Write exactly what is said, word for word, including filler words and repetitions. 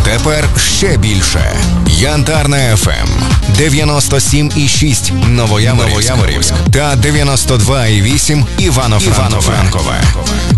Тепер ще більше. Янтарна еф ем, дев'яносто сім і шість Новояворівськ та дев'яносто два і вісім Івано-Франкове.